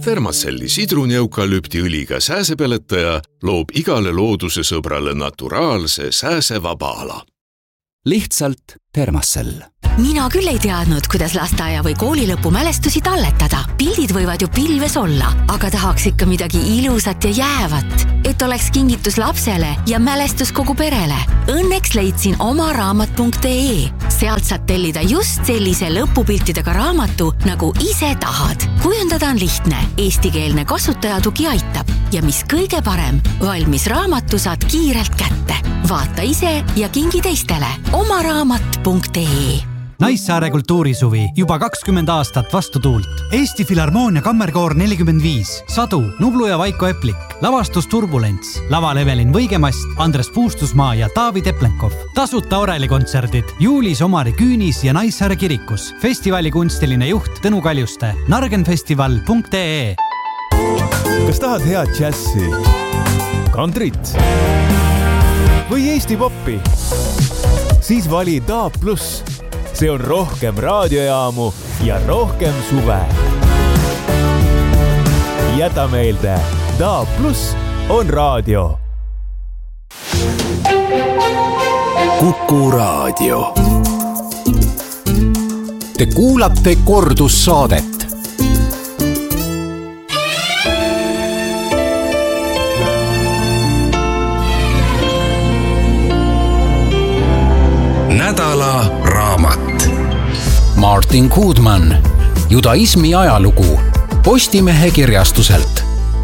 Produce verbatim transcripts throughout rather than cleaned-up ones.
Termacelli sidruni-eukalüptiõliga sääsepeletaja loob igale looduse sõbrale naturaalse sääsevaba ala. Lihtsalt Termacell. Mina küll ei teadnud, kuidas lasteaia või koolilõpu mälestusi talletada. Pildid võivad ju pilves olla, aga tahaks ikka midagi ilusat ja jäävat, et oleks kingitus lapsele ja mälestus kogu perele. Õnneks leidsin oma raamat punkt ee. Sealt saad tellida just sellise lõpupiltidega raamatu, nagu ise tahad. Kujundada on lihtne, eestikeelne kasutajatugi aitab ja mis kõige parem, valmis raamatu saad kiirelt kätte. Vaata ise ja kingi teistele. Oma raamat punkt ee. Naissaare kultuurisuvi juba kakskümmend aastat vastu tuult. Eesti Filharmoonia kammerkoor nelikümmend viis, Sadu, Nublu ja Vaiko Eplik, lavastus Turbulents, laval Evelin Võigemast, Andres Puustusmaa ja Taavi Teplenkov. Tasuta orelikontserdid juulis Omari Küünis ja Naissaare kirikus. Festivali kunstiline juht Tõnu Kaljuste. nargenfestival punkt ee. Kas tahad head džässi, kantrit või Eesti poppi? Siis vali Daab Plus. See on rohkem raadiojaamu ja rohkem suve. Jäta meelde, Daab Plus on raadio. Kuku raadio. Te kuulate kordussaadet. Nädala raamat. Martin Goodman, judaismi ajalugu, Postimehe kirjastuselt.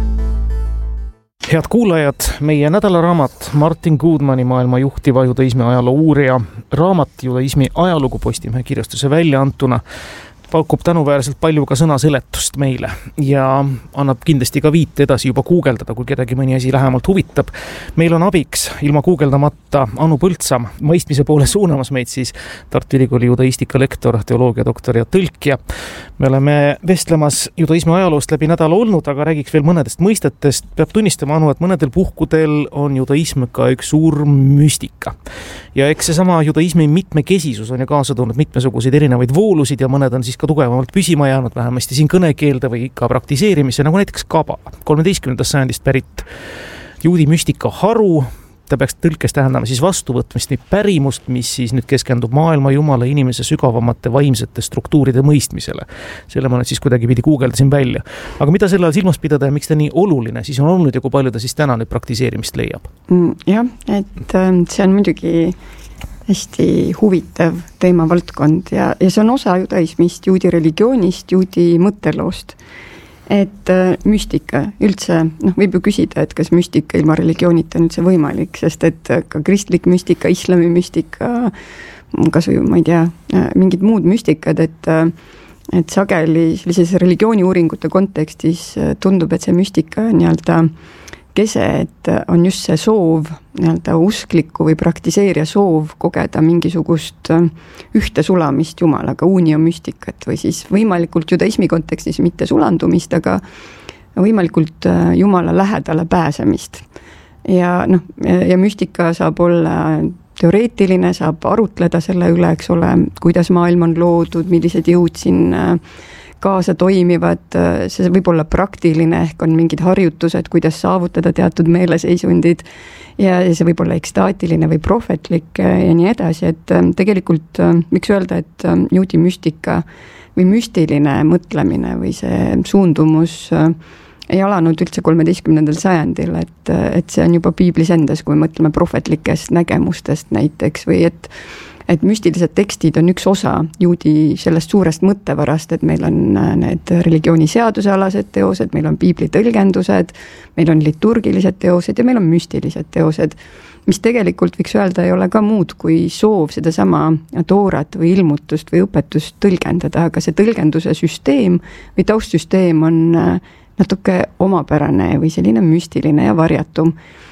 Head kuulajad, meie nädalaraamat Martin Goodmani maailma juhtiva judaismi ajaloo uurija raamat judaismi ajalugu Postimehe kirjastuse välja antuna pakub tänuväärselt palju ka sõnaseletust meile ja annab kindlasti ka viite edasi juba guugeldada, kui kedagi mõni asi lähemalt huvitab. Meil on abiks ilma guugeldamata Anu Põldsam, mõistmise poole suunamas meid siis Tartu Ülikooli judaistika lektor, teoloogia doktor ja tõlkija. Me oleme vestlemas judaismi ajaloost läbi nädala olnud, aga räägiks veel mõnedest mõistetest. Peab tunnistama, Anu, et mõnedel puhkudel on judaism ka üks suur müstika. Ja eks seesama judaismi mitmekesisus on ju kaasa toonud mitmesuguseid erinevaid voolusid ja mõned on siis ka tugevamalt püsima jäänud vähemasti siin kõnekeelde või ka praktiseerimise, nagu näiteks kabala. kolmeteistkümnendast sajandist pärit juudi müstika haru, ta peaks tõlkes tähendama siis vastuvõtmist või pärimust, mis siis nüüd keskendub maailma, jumala, inimese sügavamate vaimsete struktuuride mõistmisele. Selle ma nüüd siis kuidagi pidi guugeldasin välja. Aga mida selle all silmas pidada ja miks ta nii oluline siis on olnud ja kui palju ta siis täna nüüd praktiseerimist leiab? Mm, jah, et see on muidugi hästi huvitav teemavaldkond ja, ja see on osa judaismist, juudi religioonist, juudi mõtteloost. Et müstika üldse, noh, võib ju küsida, et kas müstika ilma religioonita on üldse võimalik, sest et ka kristlik müstika, islami müstika, kas või, ma ei tea, mingid muud müstikad, et, et sageli sellises religiooni uuringute kontekstis tundub, et see müstika on nii-öelda kese, et on just see soov, nii-öelda uskliku või praktiseerija soov kogeda mingisugust ühte sulamist Jumalaga, uniomüstikat või siis võimalikult judaismi kontekstis mitte sulandumist, aga võimalikult Jumala lähedale pääsemist. Ja, noh, ja müstika saab olla teoreetiline, saab arutleda selle üle, eks ole, kuidas maailm on loodud, millised jõud siin kaasa toimivad, see võib olla praktiline, ehk on mingid harjutused, kuidas saavutada teatud meeleseisundid ja see võib olla ekstaatiline või prohvetlik ja nii edasi, et tegelikult võiks öelda, et juudi müstika või müstiline mõtlemine või see suundumus ei alanud üldse kolmeteistkümnendal sajandil, et, et see on juba piiblis endas, kui mõtleme prohvetlikest nägemustest näiteks või et et müstilised tekstid on üks osa juudi sellest suurest mõttevarast, et meil on need religiooni seadusealased teosed, meil on piibli tõlgendused, meil on liturgilised teosed ja meil on müstilised teosed, mis tegelikult võiks öelda ei ole ka muud kui soov sedasama toorat või ilmutust või õpetust tõlgendada, aga see tõlgenduse süsteem või taustsüsteem on natuke omapärane või selline müstiline ja varjatum.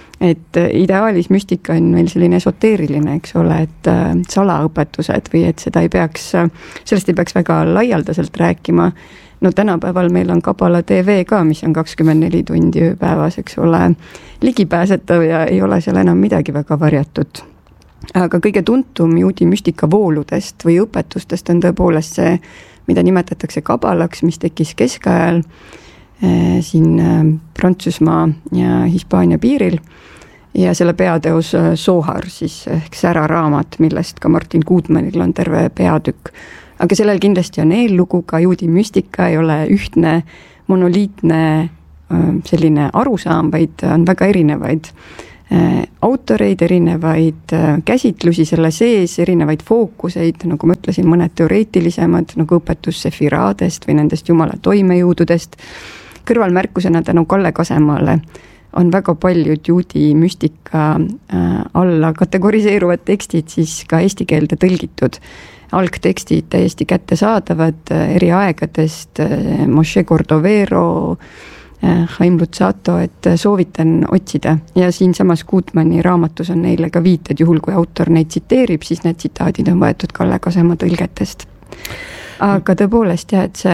Et ideaalis müstika on meil selline esoteeriline, eks ole, et salaõpetused või et seda ei peaks, sellest ei peaks väga laialdaselt rääkima. No tänapäeval meil on Kabala T V ka, mis on kakskümmend neli tundi päevas, eks ole, ligipääsetav ja ei ole seal enam midagi väga varjatud. Aga kõige tuntum juudi müstika vooludest või õpetustest on tõepoolest see, mida nimetatakse kabalaks, mis tekkis keskajal. siin Prantsusmaa ja Hispaania piiril ja selle peateos Sohar siis ehk säraraamat, millest ka Martin Gutmanil on terve peatükk. Aga sellel kindlasti on eellugu, ka juudi müstika ei ole ühtne monoliitne selline arusaam, vaid on väga erinevaid autoreid, erinevaid käsitlusi selle sees, erinevaid fookuseid, nagu ma ütlesin, mõned teoreetilisemad, nagu õpetus sefiraadest või nendest jumala toimejõududest. Kõrvalmärkusena tänu Kalle Kasemaale on väga paljud juudi müstika alla kategoriseeruvad tekstid siis ka eesti keelde tõlgitud. Algtekstid täiesti kättesaadavad eri aegadest, Moshe Cordovero, Chaim Luzzatto, et soovitan otsida. Ja siin samas Gutmani raamatus on neile ka viited, juhul kui autor neid tsiteerib, siis need tsitaadid on võetud Kalle Kasema tõlgetest. Aga tõepoolest jah, et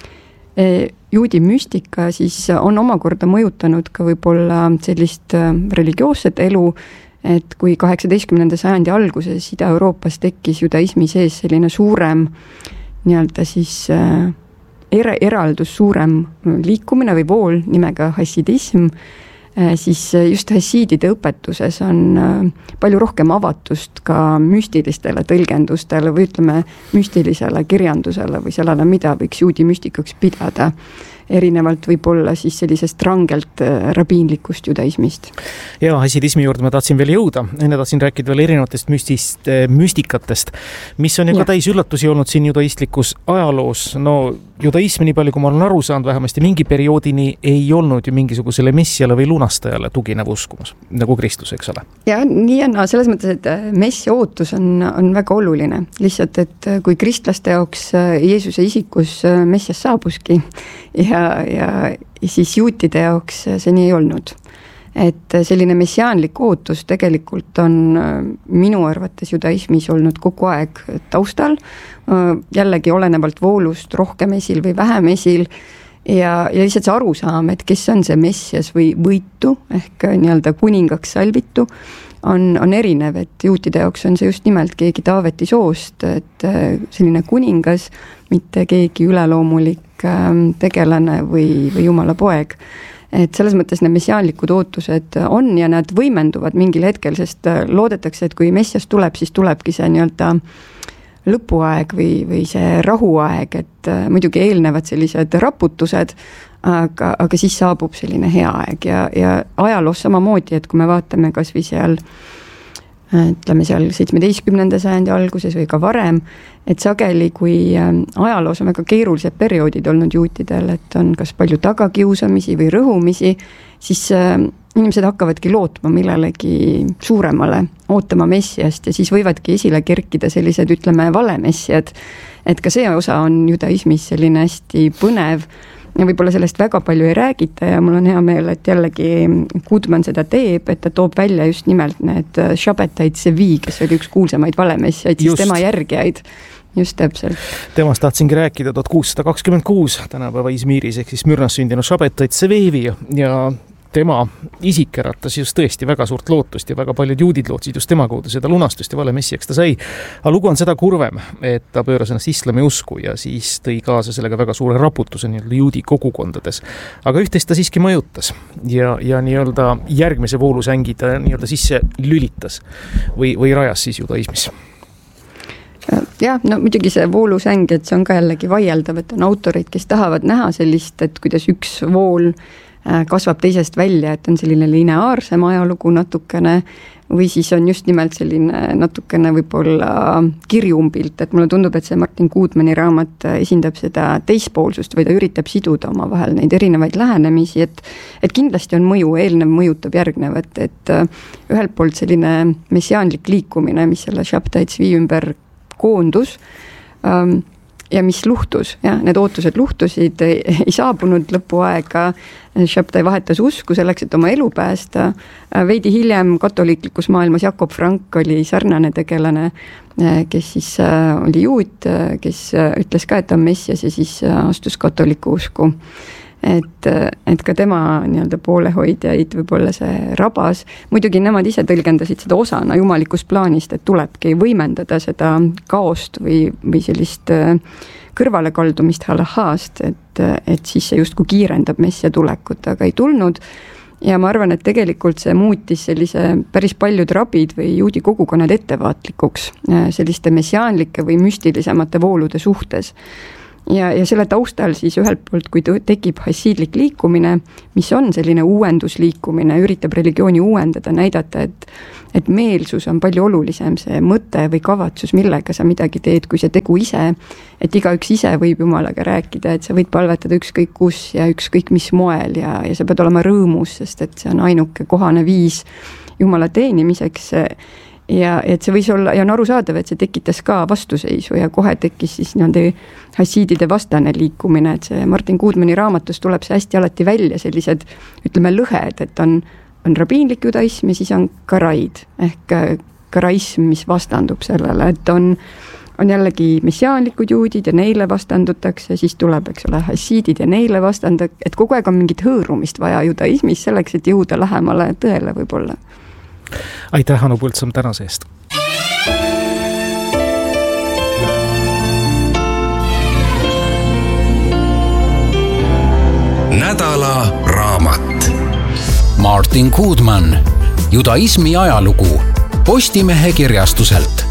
see juudi müstika siis on omakorda mõjutanud ka võib-olla sellist religioosset elu, et kui kaheksateistkümnenda sajandi alguses Ida-Euroopas tekkis judaismi sees selline suurem nii-öelda siis er- eraldus suurem liikumine või vool nimega hassidism, siis just hassiidide õpetuses on palju rohkem avatust ka müstilistele tõlgendustele või ütleme müstilisele kirjandusele või sellele, mida võiks juudi müstikaks pidada. Erinevalt võib olla siis sellisest rangelt rabiinlikust judaismist. Ja hassidismi juurde ma tahtsin veel jõuda. Enne tahtsin rääkida veel erinevatest müstist, müstikatest, mis on ju ka täis üllatusi olnud siin judaistlikus ajaloos. No judaism, nii palju kui ma olen aru saanud, vähemasti mingi perioodini ei olnud ju mingisugusele messiale või lunastajale tuginev uskumus, nagu Kristus, eks ole? Ja nii on, no, selles mõttes, et messia ootus on, on väga oluline. Lihtsalt, et kui kristlaste jaoks Jeesuse isikus messias saabuski ja, ja siis juutide jaoks see nii ei olnud. Et selline messiaanlik ootus tegelikult on minu arvates judaismis olnud kogu aeg taustal, jällegi olenevalt voolust rohkem esil või vähem esil ja, ja lihtsalt see arusaam, et kes on see messias või võitu ehk nii-öelda kuningaks salvitu, on, on erinev, et juutide jaoks on see just nimelt keegi Taaveti soost, et selline kuningas, mitte keegi üleloomulik tegelane või, või jumala poeg. Et selles mõttes need messiaanlikud ootused on ja nad võimenduvad mingil hetkel, sest loodetakse, et kui messias tuleb, siis tulebki see nii-öelda lõpuaeg või, või see rahuaeg, et muidugi eelnevad sellised raputused, aga, aga siis saabub selline hea aeg ja, ja ajaloos samamoodi, et kui me vaatame kas või seal ütleme seal seitsmeteistkümnenda sajandi alguses või ka varem, et sageli kui ajaloos on väga keerulised perioodid olnud juutidel, et on kas palju tagakiusamisi või rõhumisi, siis inimesed hakkavadki lootma millelegi suuremale, ootama messiast ja siis võivadki esile kerkida sellised, ütleme, valemessiad, et ka see osa on judaismis selline hästi põnev ja võib-olla sellest väga palju ei räägita ja mul on hea meel, et jällegi Gutman seda teeb, et ta toob välja just nimelt need Shabbatai Tzvi, kes oli üks kuulsamaid valemessiaid, siis tema järgijaid. Just täpselt. Temast tahtsingi rääkida tuhat kuussada kakskümmend kuus tänapäeva Izmiris ehk siis Mürnas sündinud Shabbatai Tzvevi ja tema isik äratas just tõesti väga suurt lootust ja väga paljud juudid lootsid just tema kaudu seda lunastust ja vale messiaks ta sai. Aga lugu on seda kurvem, et ta pööras ennast islami usku ja siis tõi kaasa sellega väga suure raputuse nii-öelda juudi kogukondades. Aga üht-teist ta siiski mõjutas ja, ja nii-öelda järgmise voolusängi ta nii-öelda sisse lülitas või, või rajas siis judaismis. Jah, no muidugi see voolusäng, et see on ka jällegi vaieldav, et on autorid, kes tahavad näha sellist, et kuidas üks vool kasvab teisest välja, et on selline lineaarsem ajalugu natukene või siis on just nimelt selline natukene võib-olla kirjumpilt, et mulle tundub, et see Martin Gutmani raamat esindab seda teispoolsust või ta üritab siduda oma vahel neid erinevaid lähenemisi, et, et kindlasti on mõju, eelnev mõjutab järgnevat, et ühelt poolt selline messiaanlik liikumine, mis selle Shabbatai Tzvi ümber koondus ähm, ja mis luhtus, jah, need ootused luhtusid, ei, ei saabunud lõpuaega, Shabbatai vahetas usku selleks, et oma elu päästa. Veidi hiljem katoliiklikus maailmas Jakob Frank oli sarnane tegelane, kes siis oli juut, kes ütles ka, et on messias ja siis astus katoliku usku. et, et ka tema nii-öelda poolehoidjaid võib-olla see rabas. Muidugi nemad ise tõlgendasid seda osana jumalikust plaanist, et tulebki võimendada seda kaost või, või sellist kõrvalekaldumist halahhaast, et, et siis see justkui kiirendab messia tulekut, aga ei tulnud. Ja ma arvan, et tegelikult see muutis sellise päris paljud rabid või juudi kogukonnad ettevaatlikuks selliste messiaanlike või müstilisemate voolude suhtes. Ja, ja selle taustal siis ühelt poolt, kui tekib hassiidlik liikumine, mis on selline uuendusliikumine, üritab religiooni uuendada, näidata, et, et meelsus on palju olulisem, see mõte või kavatsus, millega sa midagi teed, kui see tegu ise, et igaüks ise võib jumalaga rääkida, et sa võid palvetada ükskõik kus ja ükskõik mis moel ja, ja sa pead olema rõõmus, sest et see on ainuke kohane viis jumala teenimiseks. Ja et see võis olla, ja on arusaadav, et see tekitas ka vastuseisu ja kohe tekkis siis nii-öelda hassiidide vastane liikumine, et see Martin Goodmani raamatus tuleb see hästi alati välja, sellised, ütleme, lõhed, et on, on rabiinlik judaism ja siis on karaid, ehk karaism, mis vastandub sellele, et on, on jällegi messiaanlikud juudid ja neile vastandutakse, siis tuleb, eks ole, hassiidid ja neile vastandak, et kogu aeg on mingit hõõrumist vaja judaismis selleks, et jõuda lähemale tõele võib-olla. Aitäh, Anu Põldsam, tänase eest! Nädala raamat. Martin Goodman, judaismi ajalugu Postimehe kirjastuselt.